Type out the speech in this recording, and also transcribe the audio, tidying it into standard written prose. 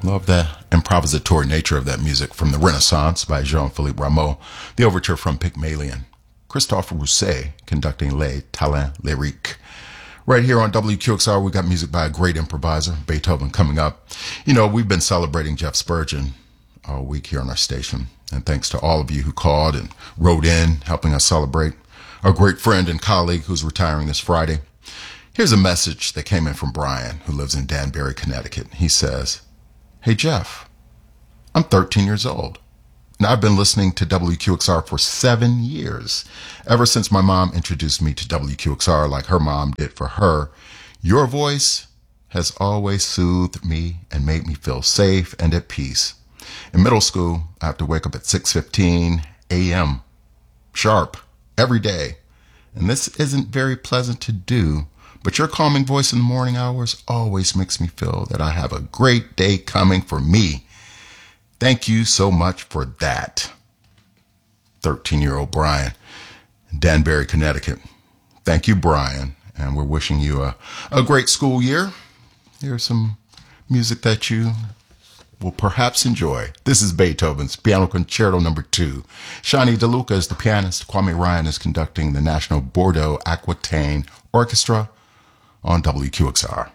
Love the improvisatory nature of that music from the Renaissance by Jean-Philippe Rameau, the overture from Pygmalion, Christophe Rousset conducting Les Talents Lyriques. Right here on WQXR, we got music by a great improviser, Beethoven, coming up. You know, we've been celebrating Jeff Spurgeon all week here on our station, and thanks to all of you who called and wrote in, helping us celebrate our great friend and colleague who's retiring this Friday. Here's a message that came in from Brian, who lives in Danbury, Connecticut. He says, "Hey, Jeff, I'm 13 years old. Now, I've been listening to WQXR for 7 years. Ever since my mom introduced me to WQXR like her mom did for her, your voice has always soothed me and made me feel safe and at peace. In middle school, I have to wake up at 6:15 a.m. sharp every day. And this isn't very pleasant to do, but your calming voice in the morning hours always makes me feel that I have a great day coming for me. Thank you so much for that." 13-year-old Brian, Danbury, Connecticut. Thank you, Brian. And we're wishing you a great school year. Here's some music that you will perhaps enjoy. This is Beethoven's Piano Concerto No. 2. Shani DeLuca is the pianist. Kwame Ryan is conducting the National Bordeaux Aquitaine Orchestra on WQXR.